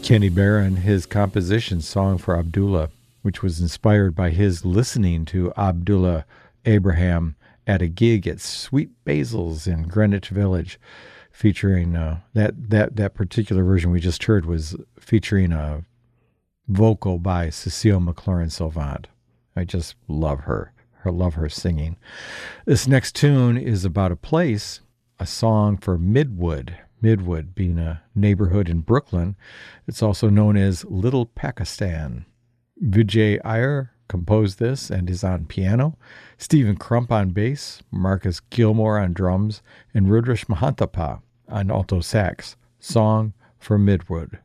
Kenny Barron, his composition Song for Abdullah, which was inspired by his listening to Abdullah Abraham at a gig at Sweet Basil's in Greenwich Village, featuring that particular version we just heard was featuring a vocal by Cecile McLaurin-Salvant. I just love her. Love her singing. This next tune is about a place, a song for Midwood. Midwood being a neighborhood in Brooklyn. It's also known as Little Pakistan. Vijay Iyer composed this and is on piano, Stephen Crump on bass, Marcus Gilmore on drums, and Rudresh Mahantapa on alto sax. Song for Midwood.